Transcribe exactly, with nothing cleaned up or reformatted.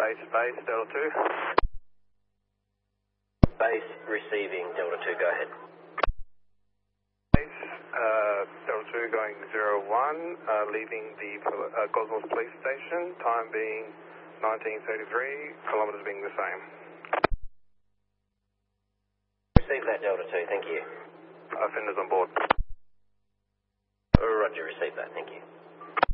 Base, base, Delta two. Base receiving Delta two, go ahead. Base, uh, Delta two going zero one, uh, leaving the uh, Goswells Police Station, time being nineteen thirty-three, kilometres being the same. Receive that Delta two, thank you. Offenders on board. Roger, receive that, thank you.